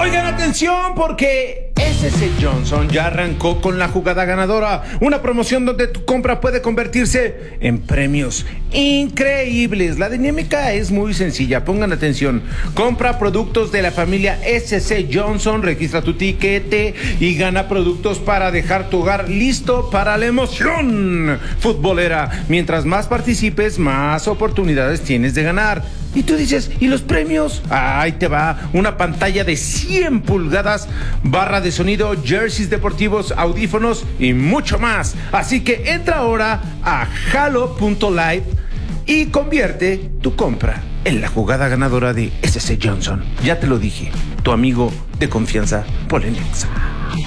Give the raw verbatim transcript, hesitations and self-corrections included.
Oigan, atención, porque S C Johnson ya arrancó con la jugada ganadora, una promoción donde tu compra puede convertirse en premios increíbles. La dinámica es muy sencilla, pongan atención. Compra productos de la familia S C Johnson, registra tu tiquete y gana productos para dejar tu hogar listo para la emoción futbolera. Mientras más participes, más oportunidades tienes de ganar. Y tú dices, ¿y los premios? Ahí te va, una pantalla de cien pulgadas, barra de sonido, jerseys deportivos, audífonos y mucho más. Así que entra ahora a halo punto live y convierte tu compra en la jugada ganadora de S C Johnson. Ya te lo dije, tu amigo de confianza, Polenexa.